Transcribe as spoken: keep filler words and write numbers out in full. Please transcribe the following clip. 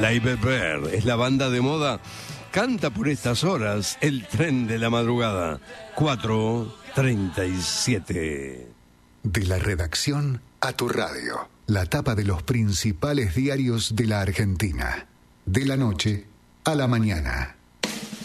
Live Bear es la banda de moda. Canta por estas horas el tren de la madrugada. cuatro treinta y siete. De la redacción a tu radio. La tapa de los principales diarios de la Argentina. De la noche a la mañana.